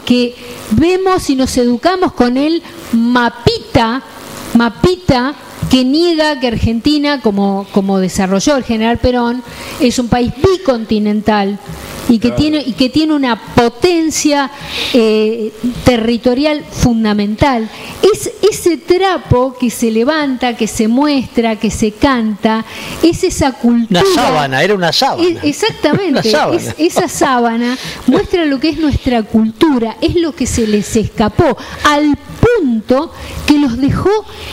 que vemos y nos educamos con el mapita que niega que Argentina, como desarrolló el general Perón, es un país bicontinental y que tiene una potencia territorial fundamental. Es ese trapo que se levanta, que se muestra, que se canta, es esa cultura. Era una sábana. Exactamente, una sábana. Esa sábana muestra lo que es nuestra cultura, es lo que se les escapó, al punto que los dejó,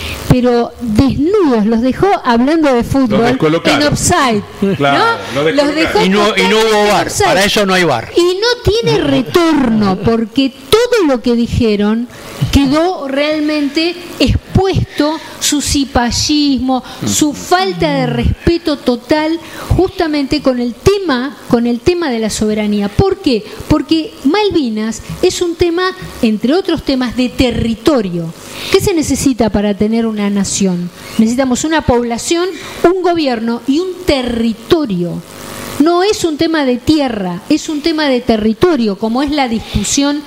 pero desnudos, los dejó hablando de fútbol en offside. Claro, ¿no? Los dejó y no hubo VAR, para eso no hay VAR. Y no tiene retorno, porque todo lo que dijeron quedó realmente expuesto, su cipallismo, su falta de respeto total, justamente con el tema de la soberanía. ¿Por qué? Porque Malvinas es un tema, entre otros temas, de territorio. ¿Qué se necesita para tener una nación? Necesitamos una población, un gobierno y un territorio. No es un tema de tierra, es un tema de territorio, como es la discusión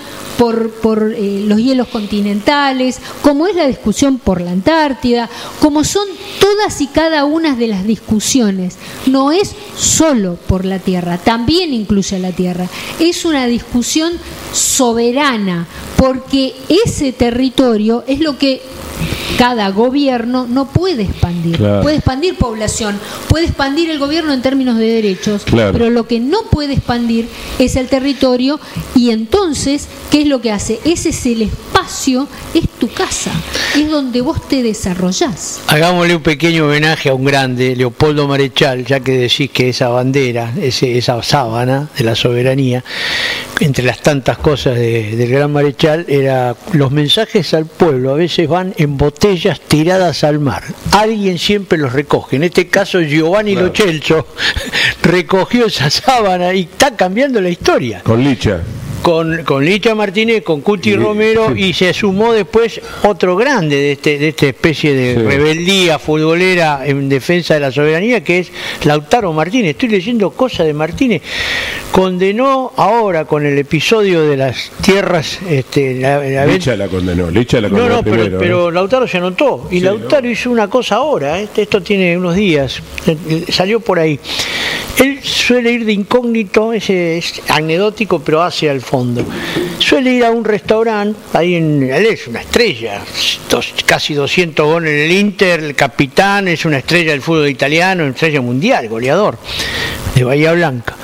por los hielos continentales, como es la discusión por la Antártida, como son todas y cada una de las discusiones. No es solo por la tierra, también incluye la tierra. Es una discusión soberana, porque ese territorio es lo que cada gobierno no puede expandir. Claro. Puede expandir población, puede expandir el gobierno en términos de derechos, claro, pero lo que no puede expandir es el territorio. Y entonces, ¿qué es lo que hace? Ese es el espacio, es tu casa, es donde vos te desarrollás. Hagámosle un pequeño homenaje a un grande, Leopoldo Marechal, ya que decís que esa bandera, esa sábana de la soberanía, entre las tantas cosas del gran Marechal, era los mensajes al pueblo, a veces van en botellas tiradas al mar. Alguien siempre los recoge. En este caso Giovanni Lo Celso recogió esa sábana y está cambiando la historia. Con Licha. Con Licha Martínez, con Cuti Romero, y se sumó después otro grande de esta especie de rebeldía futbolera en defensa de la soberanía, que es Lautaro Martínez. Estoy leyendo cosas de Martínez. Condenó ahora con el episodio de las tierras... Licha la condenó primero, pero Lautaro se anotó. Y Lautaro hizo una cosa ahora, esto tiene unos días, salió por ahí. Él suele ir de incógnito, ese es anecdótico, pero hacia el fondo. Suele ir a un restaurante, él es una estrella, casi 200 goles en el Inter, el capitán, es una estrella del fútbol italiano, estrella mundial, goleador de Bahía Blanca.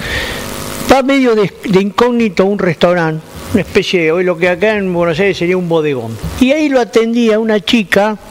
Va medio de incógnito a un restaurante, una especie de, hoy lo que acá en Buenos Aires sería un bodegón. Y ahí lo atendía una chica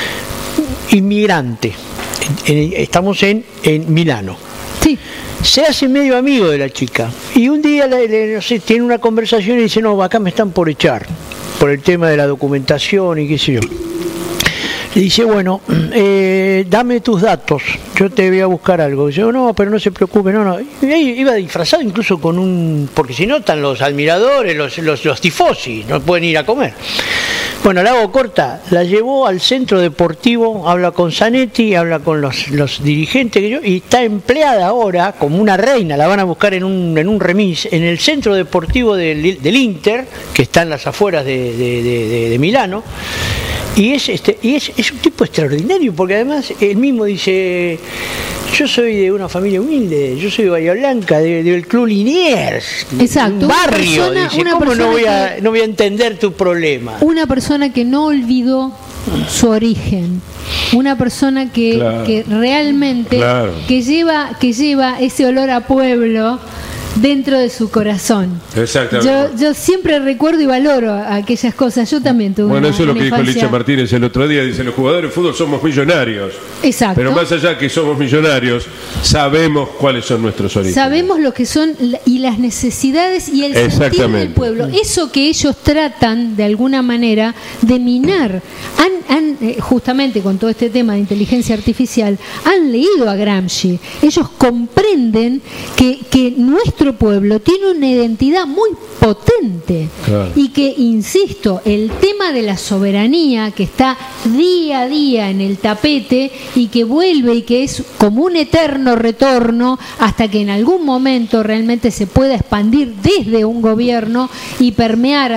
inmigrante. Estamos en Milano. Sí. Se hace medio amigo de la chica y un día no sé, tiene una conversación y dice: no, acá me están por echar por el tema de la documentación y qué sé yo. Le dice: bueno, dame tus datos, yo te voy a buscar algo. Dice: no, pero no se preocupe, no. Y iba disfrazado incluso con porque si no están los admiradores, los tifosi, no pueden ir a comer. Bueno, la hago corta, la llevó al centro deportivo, habla con Zanetti, habla con los dirigentes, y está empleada ahora como una reina, la van a buscar en un remis, en el centro deportivo del Inter, que está en las afueras de Milano, y es un tipo extraordinario, porque además él mismo dice: yo soy de una familia humilde, yo soy de Bahía Blanca, del Club Liniers, exacto, un barrio, dice, ¿cómo no voy a entender tu problema? Una persona que no olvidó su origen, una persona que realmente que lleva ese olor a pueblo dentro de su corazón. Exactamente. Yo siempre recuerdo y valoro aquellas cosas. Yo también tuve Bueno, eso es lo que dijo infancia. Licha Martínez el otro día. Dice: los jugadores de fútbol somos millonarios. Exacto. Pero más allá que somos millonarios, sabemos cuáles son nuestros orígenes. Sabemos lo que son y las necesidades y el sentir del pueblo. Eso que ellos tratan de alguna manera de minar. Justamente con todo este tema de inteligencia artificial, han leído a Gramsci. Ellos comprenden que nuestro pueblo tiene una identidad muy potente, y que, insisto, el tema de la soberanía, que está día a día en el tapete y que vuelve y que es como un eterno retorno hasta que en algún momento realmente se pueda expandir desde un gobierno y permear